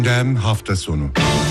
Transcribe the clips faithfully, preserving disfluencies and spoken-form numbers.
Gündem hafta sonu.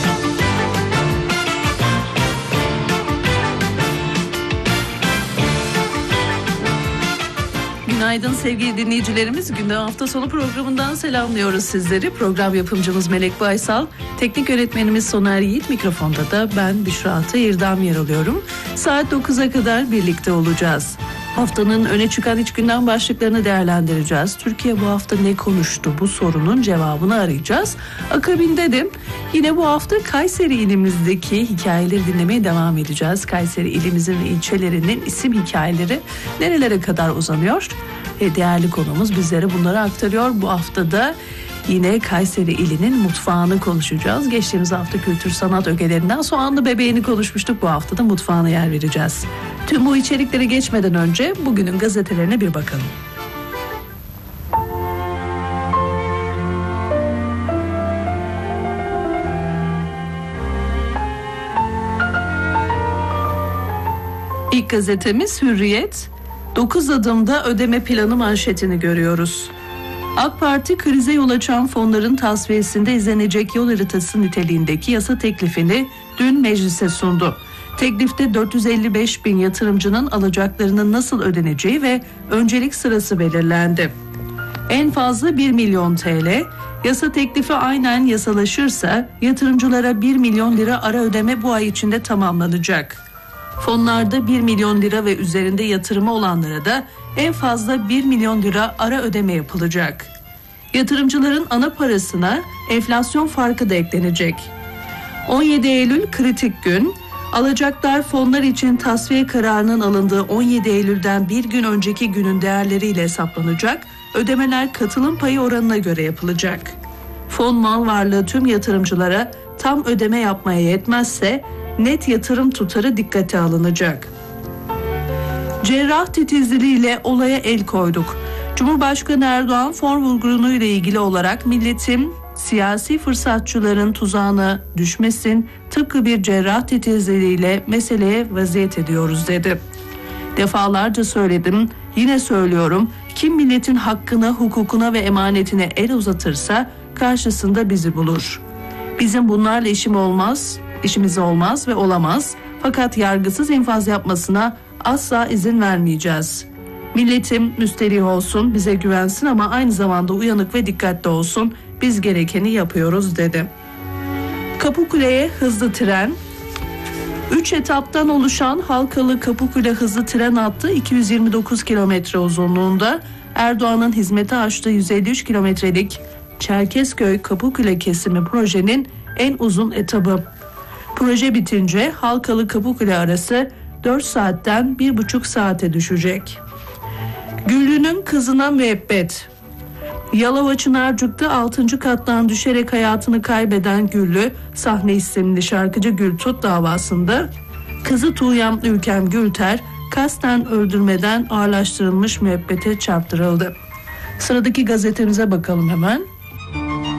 Günaydın sevgili dinleyicilerimiz. Gündem hafta sonu programından selamlıyoruz sizleri. Program yapımcımız Melek Baysal, teknik yönetmenimiz Soner Yiğit, mikrofonda da ben Büşra Atı İrdam yer alıyorum. Saat dokuza kadar birlikte olacağız. Haftanın öne çıkan iç gündem başlıklarını değerlendireceğiz. Türkiye bu hafta ne konuştu? Bu sorunun cevabını arayacağız. Akabinde de yine bu hafta Kayseri ilimizdeki hikayeleri dinlemeye devam edeceğiz. Kayseri ilimizin ve ilçelerinin isim hikayeleri nerelere kadar uzanıyor? E, değerli konuğumuz bizlere bunları aktarıyor. Bu hafta da yine Kayseri ilinin mutfağını konuşacağız. Geçtiğimiz hafta kültür sanat ögelerinden soğanlı bebeğini konuşmuştuk. Bu hafta da mutfağına yer vereceğiz. Tüm bu içerikleri geçmeden önce bugünün gazetelerine bir bakalım. İlk gazetemiz Hürriyet. dokuz adımda ödeme planı manşetini görüyoruz. AK Parti krize yol açan fonların tasfiyesinde izlenecek yol haritası niteliğindeki yasa teklifini dün meclise sundu. Teklifte dört yüz elli beş bin yatırımcının alacaklarının nasıl ödeneceği ve öncelik sırası belirlendi. En fazla bir milyon T L, yasa teklifi aynen yasalaşırsa yatırımcılara bir milyon lira ara ödeme bu ay içinde tamamlanacak. Fonlarda bir milyon lira ve üzerinde yatırımı olanlara da en fazla bir milyon lira ara ödeme yapılacak. Yatırımcıların ana parasına enflasyon farkı da eklenecek. on yedi Eylül kritik gün. Alacaklar fonlar için tasfiye kararının alındığı on yedi Eylül'den bir gün önceki günün değerleriyle hesaplanacak. Ödemeler katılım payı oranına göre yapılacak. Fon mal varlığı tüm yatırımcılara tam ödeme yapmaya yetmezse net yatırım tutarı dikkate alınacak. Cerrah titizliğiyle olaya el koyduk. Cumhurbaşkanı Erdoğan fon vurgunuyla ile ilgili olarak milletin siyasi fırsatçıların tuzağına düşmesin, tıpkı bir cerrah titizliğiyle meseleye vaziyet ediyoruz dedi. Defalarca söyledim, yine söylüyorum, kim milletin hakkına, hukukuna ve emanetine el uzatırsa karşısında bizi bulur. Bizim bunlarla işim olmaz, işimiz olmaz ve olamaz. Fakat yargısız infaz yapmasına asla izin vermeyeceğiz. Milletim müsterih olsun, bize güvensin ama aynı zamanda uyanık ve dikkatli olsun. Biz gerekeni yapıyoruz dedi. Kapıkule'ye hızlı tren. Üç etaptan oluşan Halkalı Kapıkule hızlı tren hattı iki yüz yirmi dokuz kilometre uzunluğunda. Erdoğan'ın hizmete açtığı yüz elli üç kilometrelik Çerkezköy Kapıkule kesimi projenin en uzun etabı. Proje bitince Halkalı Kapıkule arası dört saatten bir buçuk saate düşecek. Güllü'nün kızına müebbet. Yalova Çınarcık'ta altıncı kattan düşerek hayatını kaybeden Güllü, Sahne isimli şarkıcı Gültut davasında kızı Tuğyam Ülkem Gülter kasten öldürmeden ağırlaştırılmış müebbete çarptırıldı. Sıradaki gazetemize bakalım hemen.